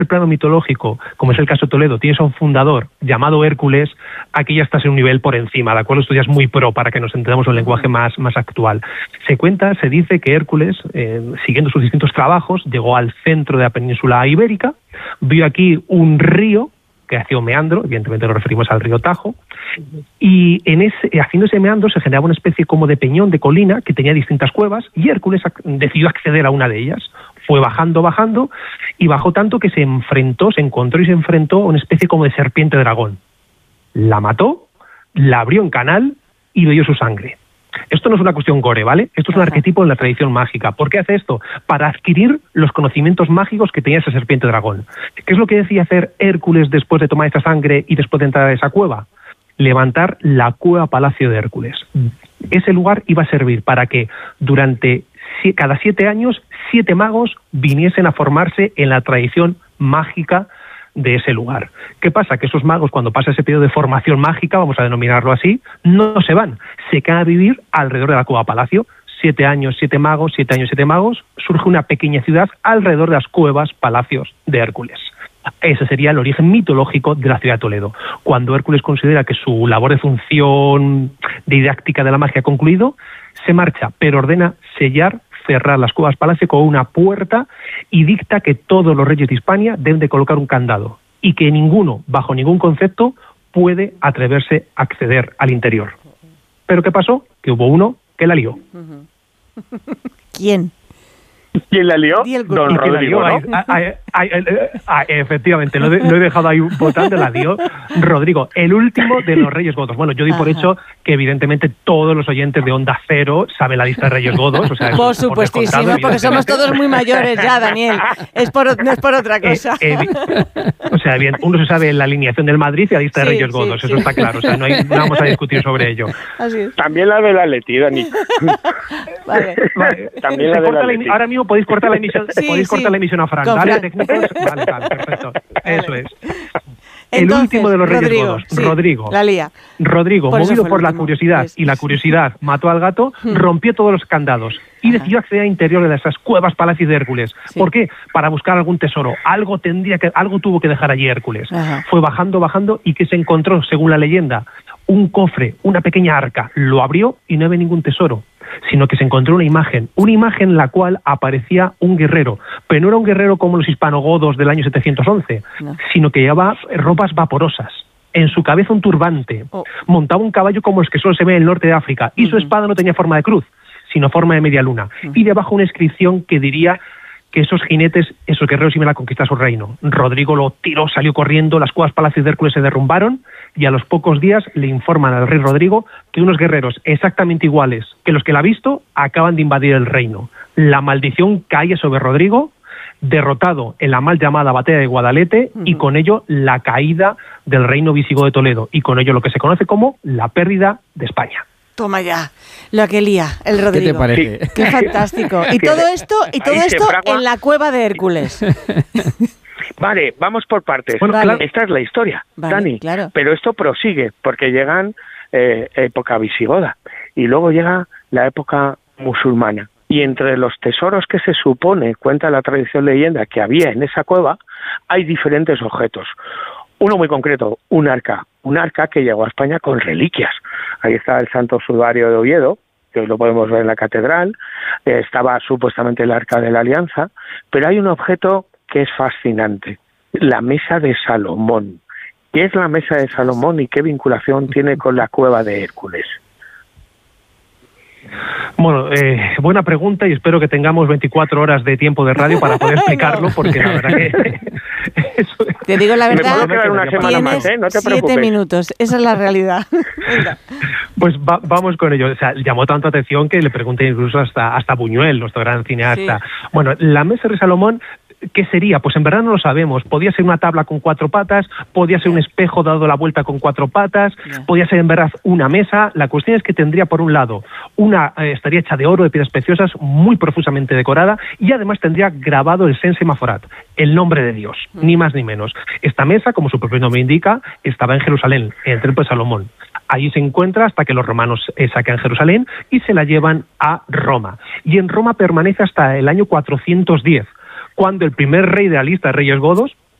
el plano mitológico, como es el caso de Toledo, tienes a un fundador llamado Hércules, aquí ya estás en un nivel por encima, ¿de acuerdo? Esto ya es muy pro para que nos entendamos en un lenguaje más actual. Se dice que Hércules, siguiendo sus distintos trabajos, llegó al centro de la península ibérica, vio aquí un río que hacía un meandro, evidentemente nos referimos al río Tajo, y haciendo ese meandro se generaba una especie como de peñón, de colina, que tenía distintas cuevas, y Hércules decidió acceder a una de ellas. Fue bajando, y bajó tanto que se encontró a una especie como de serpiente dragón. La mató, la abrió en canal y bebió su sangre. Esto no es una cuestión gore, ¿vale? Esto es un arquetipo en la tradición mágica. ¿Por qué hace esto? Para adquirir los conocimientos mágicos que tenía esa serpiente dragón. ¿Qué es lo que decía hacer Hércules después de tomar esa sangre y después de entrar a esa cueva? Levantar la cueva Palacio de Hércules. Ese lugar iba a servir para que durante cada 7 años 7 magos viniesen a formarse en la tradición mágica de ese lugar. ¿Qué pasa? Que esos magos, cuando pasa ese periodo de formación mágica, vamos a denominarlo así, no se van, se quedan a vivir alrededor de la cueva Palacio. 7 años, 7 magos, 7 años, 7 magos, surge una pequeña ciudad alrededor de las cuevas Palacios de Hércules. Ese sería el origen mitológico de la ciudad de Toledo. Cuando Hércules considera que su labor de función didáctica de la magia ha concluido, se marcha, pero ordena cerrar las cuevas Palacio con una puerta y dicta que todos los reyes de Hispania deben de colocar un candado y que ninguno, bajo ningún concepto, puede atreverse a acceder al interior. ¿Pero qué pasó? Que hubo uno que la lió. ¿Quién? ¿Quién la lió? Don Rodrigo, ¿no? Efectivamente, lo he dejado ahí votando, la dio Rodrigo, el último de los Reyes Godos. Bueno, yo di por hecho que evidentemente todos los oyentes de Onda Cero saben la lista de Reyes Godos. O sea, por supuestísimo, porque somos todos muy mayores ya, Daniel. No es por otra cosa. O sea, bien, uno se sabe la alineación del Madrid y la lista de Reyes Godos, eso está claro. O sea, no vamos a discutir sobre ello. Así es. También la del Atleti, Dani. Vale. También la del Atleti. Ahora mismo podéis cortar la emisión, cortar la emisión a Fran. ¿Vale, técnicos? Vale, perfecto. Eso es. El último de los Reyes Godos, Rodrigo. La lía. Rodrigo, movido por la curiosidad, y la curiosidad mató al gato, rompió todos los candados y decidió acceder al interior de esas cuevas Palacios de Hércules. Sí. ¿Por qué? Para buscar algún tesoro. Algo tuvo que dejar allí Hércules. Fue bajando y que se encontró, según la leyenda, un cofre, una pequeña arca. Lo abrió y no había ningún tesoro, sino que se encontró una imagen en la cual aparecía un guerrero, pero no era un guerrero como los hispanogodos del año 711, sino que llevaba ropas vaporosas, en su cabeza un turbante, montaba un caballo como los que solo se ve en el norte de África, y su espada no tenía forma de cruz, sino forma de media luna, y debajo una inscripción que diría que esos jinetes, esos guerreros iban a conquistar su reino. Rodrigo lo tiró, salió corriendo, las cuevas Palacios de Hércules se derrumbaron y a los pocos días le informan al rey Rodrigo que unos guerreros exactamente iguales que los que él ha visto acaban de invadir el reino. La maldición cae sobre Rodrigo, derrotado en la mal llamada batalla de Guadalete, y con ello la caída del reino visigodo de Toledo, y con ello lo que se conoce como la pérdida de España. Toma ya, lo que lía el Rodrigo. ¿Qué te parece? Qué fantástico. Y todo esto en la cueva de Hércules. Vale, vamos por partes. Bueno, esta es la historia, vale, Dani. Claro. Pero esto prosigue, porque llegan época visigoda y luego llega la época musulmana. Y entre los tesoros que se supone, cuenta la tradición leyenda, que había en esa cueva, hay diferentes objetos. Uno muy concreto, un arca que llegó a España con reliquias. Ahí está el Santo Sudario de Oviedo, que hoy lo podemos ver en la catedral, estaba supuestamente el Arca de la Alianza, pero hay un objeto que es fascinante, la Mesa de Salomón. ¿Qué es la Mesa de Salomón y qué vinculación tiene con la cueva de Hércules? Bueno, buena pregunta, y espero que tengamos 24 horas de tiempo de radio para poder explicarlo, porque la verdad que... Te digo la verdad, me puedo quedar una semana más, no te preocupes. 7 minutos, esa es la realidad. Pues vamos con ello. O sea, llamó tanto atención que le pregunté incluso hasta Buñuel, nuestro gran cineasta. Sí. Bueno, la Mesa de Salomón, ¿qué sería? Pues en verdad no lo sabemos. Podía ser una tabla con 4 patas, podía ser un espejo dado la vuelta con 4 patas, podía ser en verdad una mesa. La cuestión es que tendría, por un lado, estaría hecha de oro, de piedras preciosas, muy profusamente decorada, y además tendría grabado el Sen Semaforat, el nombre de Dios, ni más ni menos. Esta mesa, como su propio nombre indica, estaba en Jerusalén, en el Templo de Salomón. Allí se encuentra hasta que los romanos saquean Jerusalén y se la llevan a Roma. Y en Roma permanece hasta el año 410, cuando el primer rey de la lista de reyes godos,